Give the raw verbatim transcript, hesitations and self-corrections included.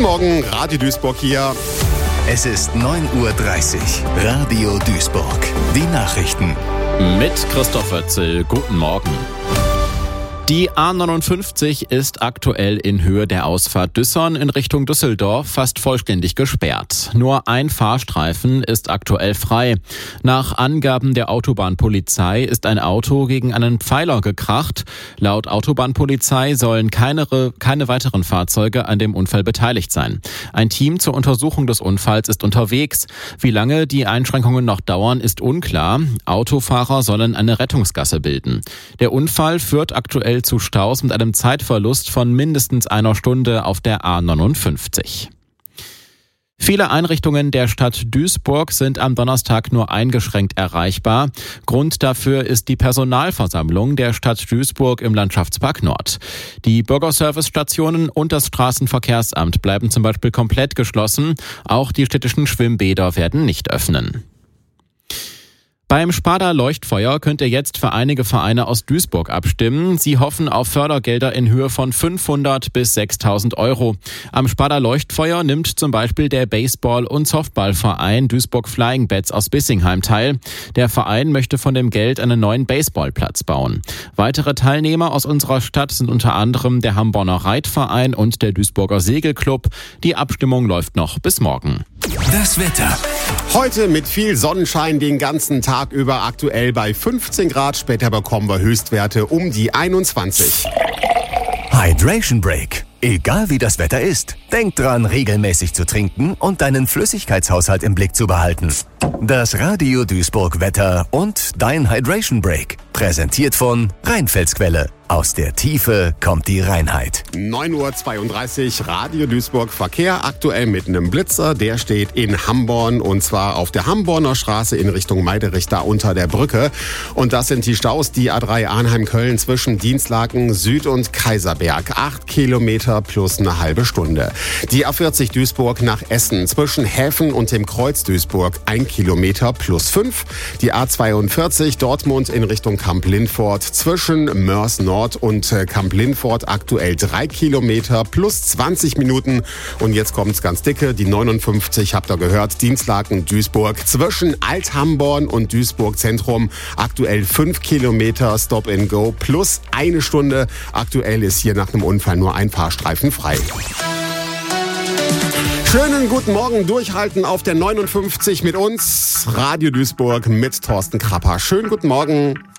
Guten Morgen, Radio Duisburg hier. Es ist neun Uhr dreißig. Radio Duisburg. Die Nachrichten. Mit Christoph Wötzel. Guten Morgen. Die A neunundfünfzig ist aktuell in Höhe der Ausfahrt Düssern in Richtung Düsseldorf fast vollständig gesperrt. Nur ein Fahrstreifen ist aktuell frei. Nach Angaben der Autobahnpolizei ist ein Auto gegen einen Pfeiler gekracht. Laut Autobahnpolizei sollen keine, keine weiteren Fahrzeuge an dem Unfall beteiligt sein. Ein Team zur Untersuchung des Unfalls ist unterwegs. Wie lange die Einschränkungen noch dauern, ist unklar. Autofahrer sollen eine Rettungsgasse bilden. Der Unfall führt aktuell zu Staus mit einem Zeitverlust von mindestens einer Stunde auf der A neunundfünfzig. Viele Einrichtungen der Stadt Duisburg sind am Donnerstag nur eingeschränkt erreichbar. Grund dafür ist die Personalversammlung der Stadt Duisburg im Landschaftspark Nord. Die Bürgerservice-Stationen und das Straßenverkehrsamt bleiben zum Beispiel komplett geschlossen. Auch die städtischen Schwimmbäder werden nicht öffnen. Beim Sparda Leuchtfeuer könnt ihr jetzt für einige Vereine aus Duisburg abstimmen. Sie hoffen auf Fördergelder in Höhe von fünfhundert bis sechstausend Euro. Am Sparda Leuchtfeuer nimmt zum Beispiel der Baseball- und Softballverein Duisburg Flying Bats aus Bissingheim teil. Der Verein möchte von dem Geld einen neuen Baseballplatz bauen. Weitere Teilnehmer aus unserer Stadt sind unter anderem der Hamborner Reitverein und der Duisburger Segelclub. Die Abstimmung läuft noch bis morgen. Das Wetter. Heute mit viel Sonnenschein den ganzen Tag über, aktuell bei fünfzehn Grad. Später bekommen wir Höchstwerte um die einundzwanzig. Hydration Break. Egal wie das Wetter ist, denk dran, regelmäßig zu trinken und deinen Flüssigkeitshaushalt im Blick zu behalten. Das Radio Duisburg Wetter und dein Hydration Break. Präsentiert von Rheinfelsquelle. Aus der Tiefe kommt die Reinheit. neun Uhr zweiunddreißig, Radio Duisburg Verkehr. Aktuell mit einem Blitzer. Der steht in Hamborn und zwar auf der Hamborner Straße in Richtung Meiderich, da unter der Brücke. Und das sind die Staus, die A drei Arnheim-Köln zwischen Dienstlaken Süd und Kaiserberg. Acht Kilometer plus eine halbe Stunde. Die A vierzig Duisburg nach Essen zwischen Häfen und dem Kreuz Duisburg. Ein Kilometer plus fünf. Die A zweiundvierzig Dortmund in Richtung Kamp-Lindfort zwischen Mörs Nord und Kamp-Lindfort aktuell drei Kilometer plus zwanzig Minuten. Und jetzt kommt's ganz dicke, die neunundfünfzig, habt ihr gehört, Dienstlaken Duisburg zwischen Alt-Hamborn und Duisburg Zentrum aktuell fünf Kilometer Stop and Go plus eine Stunde. Aktuell ist hier nach einem Unfall nur ein Fahrstreifen frei. Schönen guten Morgen, durchhalten auf der neunundfünfzig mit uns. Radio Duisburg mit Thorsten Krapper. Schönen guten Morgen.